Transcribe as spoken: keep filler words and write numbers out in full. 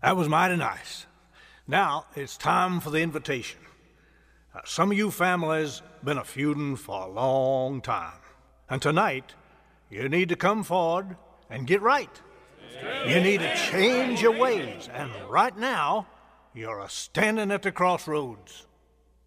That was mighty nice. Now it's time for the invitation. Uh, some of you families been a feuding for a long time. And tonight, you need to come forward and get right. You need to change your ways. And right now, you're a standing at the crossroads.